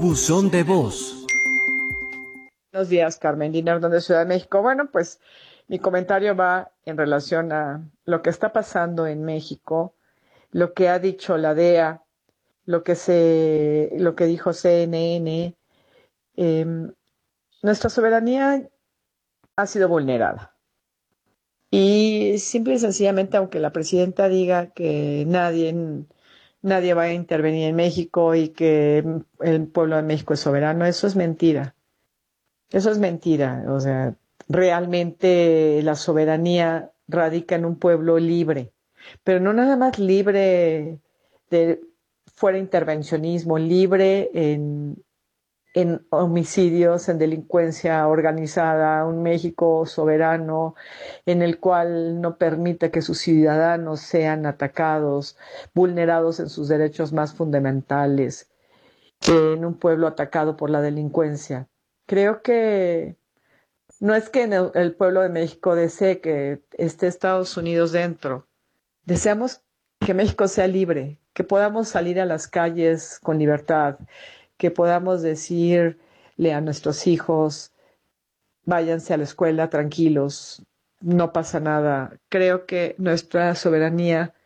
Buzón de voz. Buenos días, Carmen Lina, de Ciudad de México. Bueno, pues mi comentario va en relación a lo que está pasando en México, lo que ha dicho la DEA, lo que dijo CNN. Nuestra soberanía ha sido vulnerada. Y simple y sencillamente, aunque la presidenta diga que nadie va a intervenir en México y que el pueblo de México es soberano, eso es mentira. Eso es mentira. O sea, realmente la soberanía radica en un pueblo libre, pero no nada más libre de fuera intervencionismo, libre en homicidios, en delincuencia organizada, un México soberano en el cual no permite que sus ciudadanos sean atacados, vulnerados en sus derechos más fundamentales, en un pueblo atacado por la delincuencia. Creo que no es que el pueblo de México desee que esté Estados Unidos dentro. Deseamos que México sea libre, que podamos salir a las calles con libertad, que podamos decirle a nuestros hijos, váyanse a la escuela tranquilos, no pasa nada. Creo que nuestra soberanía